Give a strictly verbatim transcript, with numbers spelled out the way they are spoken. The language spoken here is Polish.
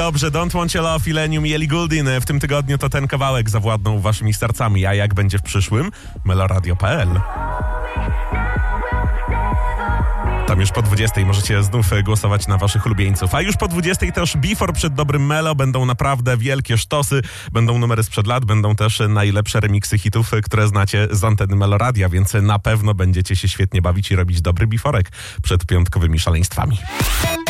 Dobrze, Don't Want Your Love, Illenium i Ellie Goulding. W tym tygodniu to ten kawałek zawładnął waszymi sercami, a jak będzie w przyszłym? meloradio kropka p l. Tam już po dwudziestej możecie znów głosować na waszych ulubieńców. A już po dwudziestej też Before przed dobrym Melo. Będą naprawdę wielkie sztosy, będą numery sprzed lat, będą też najlepsze remiksy hitów, które znacie z anteny Meloradia, więc na pewno będziecie się świetnie bawić i robić dobry biforek przed piątkowymi szaleństwami.